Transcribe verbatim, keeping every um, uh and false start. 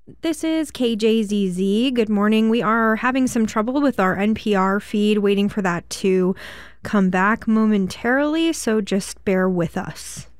This is K J Z Z. Good morning. We are having some trouble with our N P R feed, waiting for that to come back momentarily, so just bear with us.